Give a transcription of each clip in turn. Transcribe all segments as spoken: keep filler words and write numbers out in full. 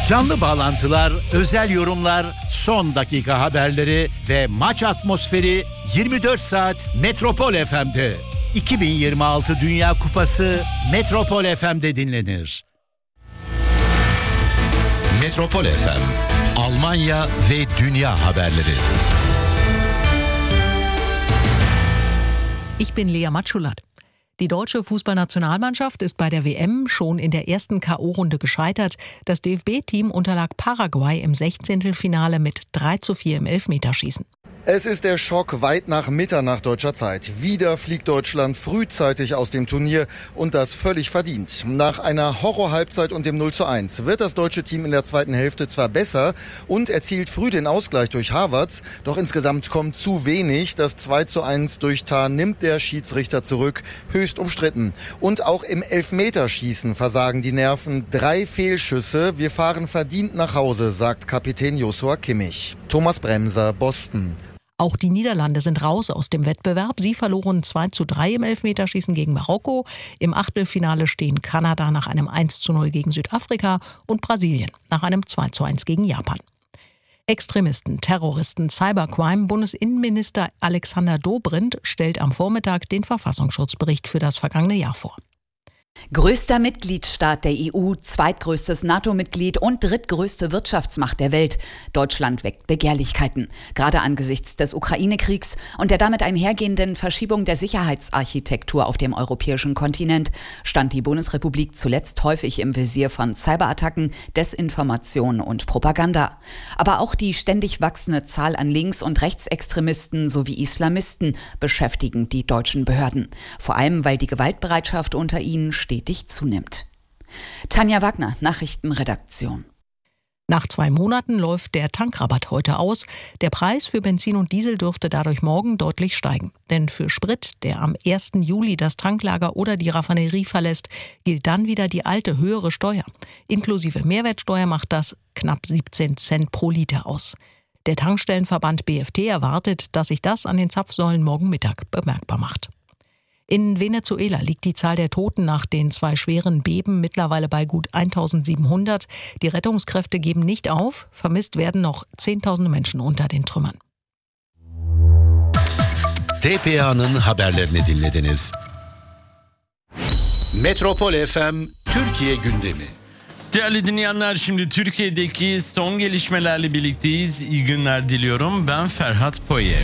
Canlı bağlantılar, özel yorumlar, son dakika haberleri ve maç atmosferi yirmi dört saat Metropol F M'de. iki bin yirmi altı Dünya Kupası Metropol F M'de dinlenir. Metropol F M, Almanya ve dünya haberleri. Ich bin Lea Matschulat. Die deutsche Fußballnationalmannschaft ist bei der W M schon in der ersten K O-Runde gescheitert. Das D F B-Team unterlag Paraguay im Sechzehntelfinale mit drei zu vier im Elfmeterschießen. Es ist der Schock weit nach Mitternacht deutscher Zeit. Wieder fliegt Deutschland frühzeitig aus dem Turnier und das völlig verdient. Nach einer Horror-Halbzeit und dem null zu eins wird das deutsche Team in der zweiten Hälfte zwar besser und erzielt früh den Ausgleich durch Havertz, doch insgesamt kommt zu wenig. Das zwei zu eins durch Tah nimmt der Schiedsrichter zurück, höchst umstritten. Und auch im Elfmeterschießen versagen die Nerven. Drei Fehlschüsse, wir fahren verdient nach Hause, sagt Kapitän Joshua Kimmich. Thomas Bremser, Boston. Auch die Niederlande sind raus aus dem Wettbewerb. Sie verloren zwei zu drei im Elfmeterschießen gegen Marokko. Im Achtelfinale stehen Kanada nach einem eins zu null gegen Südafrika und Brasilien nach einem zwei zu eins gegen Japan. Extremisten, Terroristen, Cybercrime. Bundesinnenminister Alexander Dobrindt stellt am Vormittag den Verfassungsschutzbericht für das vergangene Jahr vor. Größter Mitgliedstaat der E U, zweitgrößtes NATO-Mitglied und drittgrößte Wirtschaftsmacht der Welt. Deutschland weckt Begehrlichkeiten. Gerade angesichts des Ukraine-Kriegs und der damit einhergehenden Verschiebung der Sicherheitsarchitektur auf dem europäischen Kontinent stand die Bundesrepublik zuletzt häufig im Visier von Cyberattacken, Desinformation und Propaganda. Aber auch die ständig wachsende Zahl an Links- und Rechtsextremisten sowie Islamisten beschäftigen die deutschen Behörden. Vor allem, weil die Gewaltbereitschaft unter ihnen stetig zunimmt. Tanja Wagner, Nachrichtenredaktion. Nach zwei Monaten läuft der Tankrabatt heute aus. Der Preis für Benzin und Diesel dürfte dadurch morgen deutlich steigen. Denn für Sprit, der am ersten Juli das Tanklager oder die Raffinerie verlässt, gilt dann wieder die alte höhere Steuer. Inklusive Mehrwertsteuer macht das knapp siebzehn Cent pro Liter aus. Der Tankstellenverband B F T erwartet, dass sich das an den Zapfsäulen morgen Mittag bemerkbar macht. In Venezuela liegt die Zahl der Toten nach den zwei schweren Beben mittlerweile bei gut eintausendsiebenhundert. Die Rettungskräfte geben nicht auf. Vermisst werden noch Zehntausende Menschen unter den Trümmern. T P A'nın haberlerini dinlediniz. Metropol F M Türkiye gündemi. Değerli dinleyenler, şimdi Türkiye'deki son gelişmelerle birlikteyiz. İyi günler diliyorum. Ben Ferhat Poye.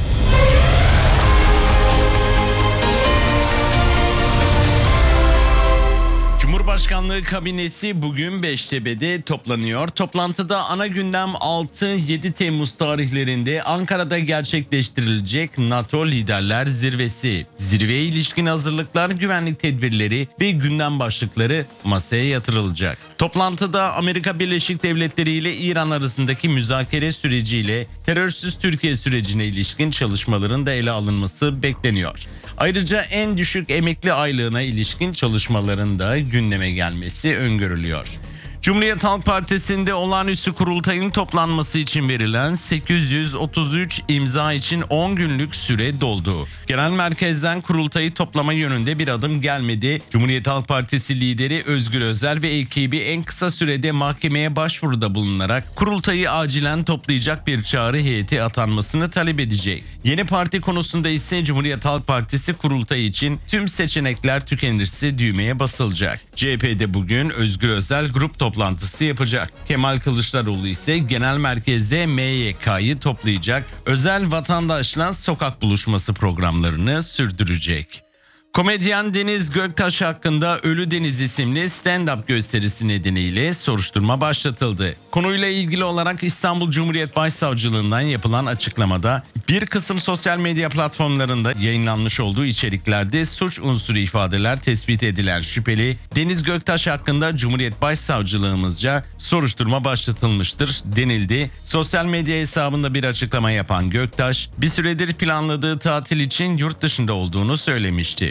Cumhurbaşkanlığı kabinesi bugün Beştepe'de toplanıyor. Toplantıda ana gündem altı yedi Temmuz tarihlerinde Ankara'da gerçekleştirilecek NATO Liderler Zirvesi. Zirveye ilişkin hazırlıklar, güvenlik tedbirleri ve gündem başlıkları masaya yatırılacak. Toplantıda Amerika Birleşik Devletleri ile İran arasındaki müzakere süreciyle terörsüz Türkiye sürecine ilişkin çalışmaların da ele alınması bekleniyor. Ayrıca en düşük emekli aylığına ilişkin çalışmaların da gündeme gelmesi öngörülüyor. Cumhuriyet Halk Partisi'nde olağanüstü kurultayın toplanması için verilen sekiz yüz otuz üç imza için on günlük süre doldu. Genel merkezden kurultayı toplama yönünde bir adım gelmedi. Cumhuriyet Halk Partisi lideri Özgür Özel ve ekibi en kısa sürede mahkemeye başvuruda bulunarak kurultayı acilen toplayacak bir çağrı heyeti atanmasını talep edecek. Yeni parti konusunda ise Cumhuriyet Halk Partisi kurultayı için tüm seçenekler tükenirse düğmeye basılacak. C H P'de bugün Özgür Özel grup toplantısı yapacak. Kemal Kılıçdaroğlu ise genel merkezde M Y K'yı toplayacak. Özel vatandaşla sokak buluşması programlarını sürdürecek. Komedyen Deniz Göktaş hakkında Ölü Deniz isimli stand-up gösterisi nedeniyle soruşturma başlatıldı. Konuyla ilgili olarak İstanbul Cumhuriyet Başsavcılığından yapılan açıklamada bir kısım sosyal medya platformlarında yayınlanmış olduğu içeriklerde suç unsuru ifadeler tespit edilen şüpheli Deniz Göktaş hakkında Cumhuriyet Başsavcılığımızca soruşturma başlatılmıştır denildi. Sosyal medya hesabında bir açıklama yapan Göktaş, bir süredir planladığı tatil için yurt dışında olduğunu söylemişti.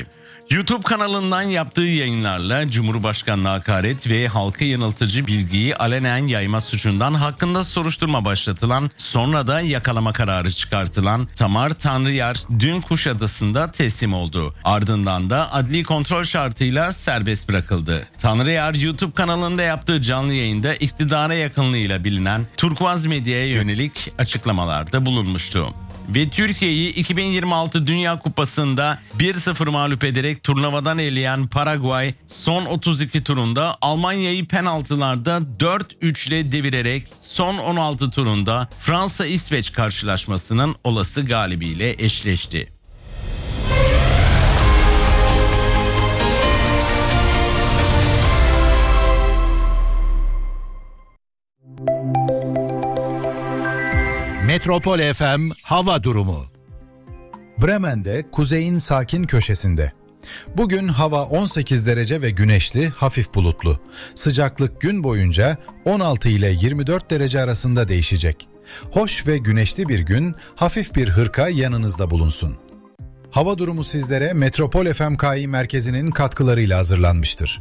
YouTube kanalından yaptığı yayınlarla Cumhurbaşkanı'na hakaret ve halka yanıltıcı bilgiyi alenen yayma suçundan hakkında soruşturma başlatılan, sonra da yakalama kararı çıkartılan Tamar Tanrıyar dün Kuşadası'nda teslim oldu. Ardından da adli kontrol şartıyla serbest bırakıldı. Tanrıyar YouTube kanalında yaptığı canlı yayında iktidara yakınlığıyla bilinen Turkuaz Medya'ya yönelik açıklamalarda bulunmuştu. Ve Türkiye'yi iki bin yirmi altı Dünya Kupası'nda bir sıfır mağlup ederek turnuvadan eleyen Paraguay son otuz iki turunda Almanya'yı penaltılarda dört üç ile devirerek son on altı turunda Fransa-İsveç karşılaşmasının olası galibiyle eşleşti. Metropol F M hava durumu. Bremen'de kuzeyin sakin köşesinde. Bugün hava on sekiz derece ve güneşli, hafif bulutlu. Sıcaklık gün boyunca on altı ile yirmi dört derece arasında değişecek. Hoş ve güneşli bir gün, hafif bir hırka yanınızda bulunsun. Hava durumu sizlere Metropol F M K I merkezinin katkılarıyla hazırlanmıştır.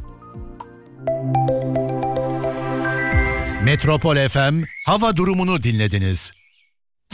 Metropol F M hava durumunu dinlediniz.